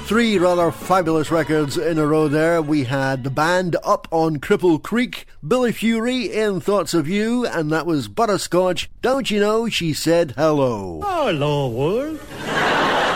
Three rather fabulous records in a row there. We had the band Up on Cripple Creek, Billy Fury in Thoughts of You, and that was Butterscotch, Don't You Know She Said Hello. Hello, world.